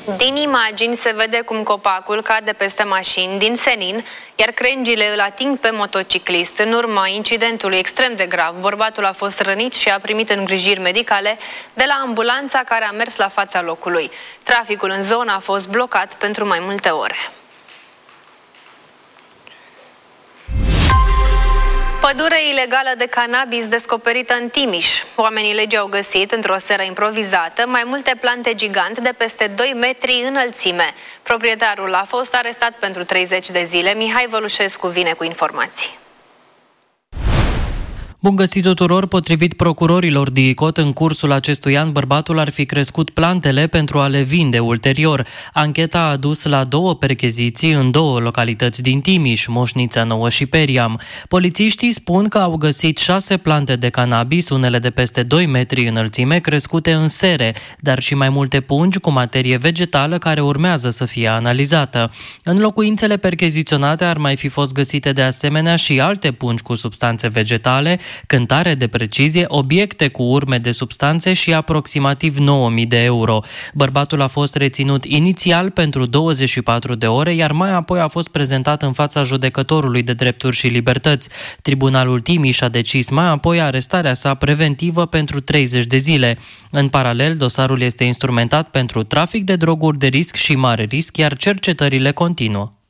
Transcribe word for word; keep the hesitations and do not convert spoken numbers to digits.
Din imagini se vede cum copacul cade peste mașini din senin, iar crengile îl ating pe motociclist. În urma incidentului extrem de grav, bărbatul a fost rănit și a primit îngrijiri medicale de la ambulanța care a mers la fața locului. Traficul în zonă a fost blocat pentru mai multe ore. Pădure ilegală de cannabis descoperită în Timiș. Oamenii legii au găsit, într-o seră improvizată, mai multe plante gigante de peste doi metri înălțime. Proprietarul a fost arestat pentru treizeci de zile. Mihai Vălușescu vine cu informații. Bun găsit tuturor! Potrivit procurorilor DICOT, în cursul acestui an, bărbatul ar fi crescut plantele pentru a le vinde ulterior. Ancheta a dus la două percheziții în două localități din Timiș, Moșnița Nouă și Periam. Polițiștii spun că au găsit șase plante de cannabis, unele de peste doi metri înălțime, crescute în sere, dar și mai multe pungi cu materie vegetală care urmează să fie analizată. În locuințele percheziționate ar mai fi fost găsite de asemenea și alte pungi cu substanțe vegetale, cântare de precizie, obiecte cu urme de substanțe și aproximativ nouă mii de euro. Bărbatul a fost reținut inițial pentru douăzeci și patru de ore, iar mai apoi a fost prezentat în fața judecătorului de drepturi și libertăți. Tribunalul Timiș a decis mai apoi arestarea sa preventivă pentru treizeci de zile. În paralel, dosarul este instrumentat pentru trafic de droguri de risc și mare risc, iar cercetările continuă.